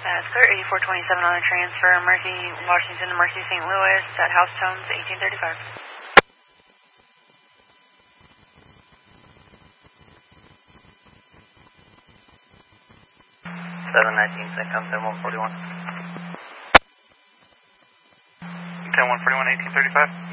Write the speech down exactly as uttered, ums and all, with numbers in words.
Uh, sir, eighty-four twenty-seven on the transfer, Mercy, Washington to Mercy, Saint Louis, at House Tones, eighteen thirty-five. seven nineteen, Centcom, ten one forty-one. ten one forty-one, eighteen thirty-five.